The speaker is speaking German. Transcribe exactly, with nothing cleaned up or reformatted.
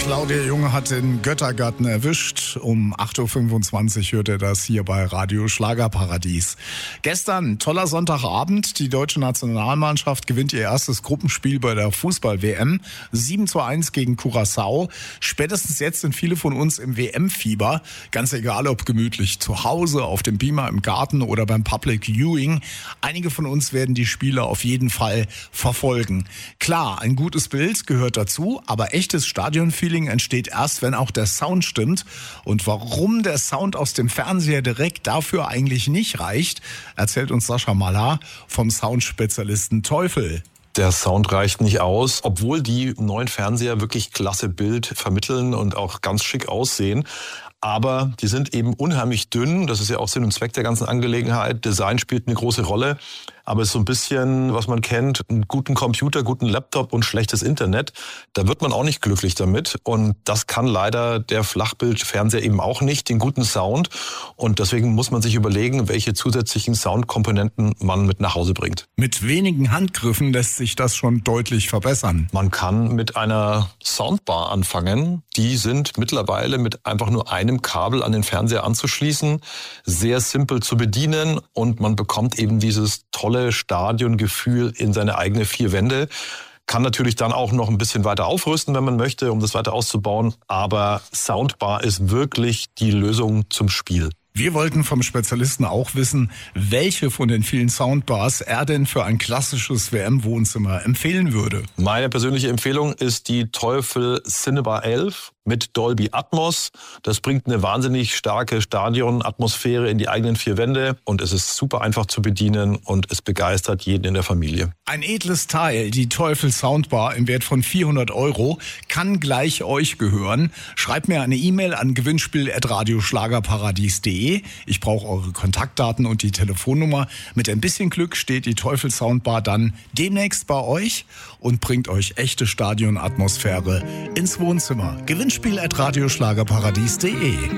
Claudia Junge hat den Göttergarten erwischt. Um acht Uhr fünfundzwanzig hört er das hier bei Radio Schlagerparadies. Gestern, toller Sonntagabend. Die deutsche Nationalmannschaft gewinnt ihr erstes Gruppenspiel bei der Fußball-W M. sieben zu eins gegen Curaçao. Spätestens jetzt sind viele von uns im W M-Fieber. Ganz egal, ob gemütlich zu Hause, auf dem Beamer im Garten oder beim Public Viewing. Einige von uns werden die Spiele auf jeden Fall verfolgen. Klar, ein gutes Bild gehört dazu, aber echtes Stadionfeeling entsteht erst, wenn auch der Sound stimmt. Und warum der Sound aus dem Fernseher direkt dafür eigentlich nicht reicht, erzählt uns Sascha Maller vom Soundspezialisten Teufel. Der Sound reicht nicht aus, obwohl die neuen Fernseher wirklich klasse Bild vermitteln und auch ganz schick aussehen. Aber die sind eben unheimlich dünn. Das ist ja auch Sinn und Zweck der ganzen Angelegenheit. Design spielt eine große Rolle. Aber es ist so ein bisschen, was man kennt, einen guten Computer, guten Laptop und schlechtes Internet. Da wird man auch nicht glücklich damit. Und das kann leider der Flachbildfernseher eben auch nicht, den guten Sound. Und deswegen muss man sich überlegen, welche zusätzlichen Soundkomponenten man mit nach Hause bringt. Mit wenigen Handgriffen lässt sich das schon deutlich verbessern. Man kann mit einer Soundbar anfangen. Die sind mittlerweile mit einfach nur einem Kabel an den Fernseher anzuschließen. Sehr simpel zu bedienen und man bekommt eben dieses tolle Stadiongefühl in seine eigene vier Wände. Kann natürlich dann auch noch ein bisschen weiter aufrüsten, wenn man möchte, um das weiter auszubauen. Aber Soundbar ist wirklich die Lösung zum Spiel. Wir wollten vom Spezialisten auch wissen, welche von den vielen Soundbars er denn für ein klassisches W M-Wohnzimmer empfehlen würde. Meine persönliche Empfehlung ist die Teufel Cinebar elf mit Dolby Atmos. Das bringt eine wahnsinnig starke Stadionatmosphäre in die eigenen vier Wände und es ist super einfach zu bedienen und es begeistert jeden in der Familie. Ein edles Teil, die Teufel Soundbar im Wert von vierhundert Euro, kann gleich euch gehören. Schreibt mir eine E-Mail an gewinnspiel at radioschlagerparadies punkt de. Ich brauche eure Kontaktdaten und die Telefonnummer. Mit ein bisschen Glück steht die Teufel Soundbar dann demnächst bei euch und bringt euch echte Stadionatmosphäre ins Wohnzimmer. Gewinnspiel at radioschlagerparadies punkt de.